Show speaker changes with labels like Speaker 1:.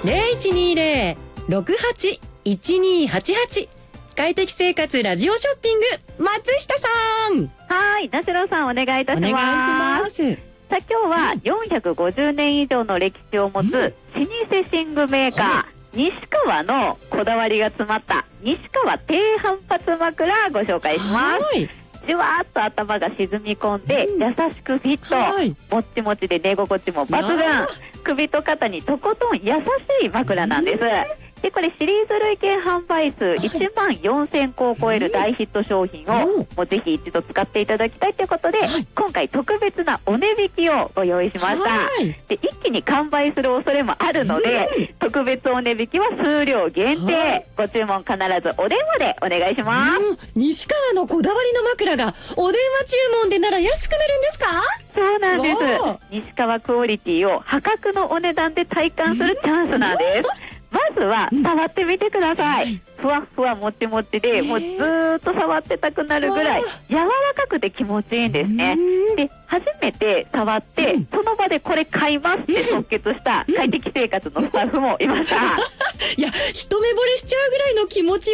Speaker 1: 0120-68-1288快適生活ラジオショッピング、松下さん。
Speaker 2: はい、田代さんお願いいたします。
Speaker 1: お願いします。
Speaker 2: さあ今日は450年以上の歴史を持つ老舗寝具メーカー、西川のこだわりが詰まった西川低反発枕ご紹介します。じわーっと頭が沈み込んで、優しくフィット、もっちもちで寝心地も抜群、首と肩にとことん優しい枕なんです。でこれシリーズ累計販売数1万4000個を超える大ヒット商品をもうぜひ一度使っていただきたいということで、今回特別なお値引きをご用意しました。で一気に完売する恐れもあるので、特別お値引きは数量限定、ご注文必ずお電話でお願いします。
Speaker 1: 西川のこだわりの枕がお電話注文でなら安くなるんですか？
Speaker 2: そうなんです。西川クオリティを破格のお値段で体感するチャンスなんです。まずは触ってみてください。ふわふわもちもちで、もうずーっと触ってたくなるぐらい柔らかくて気持ちいいんですね。で初めて触って、その場でこれ買いますって即決した快適生活のスタッフもいました。
Speaker 1: いや、一目惚れしちゃうぐらいの気持ち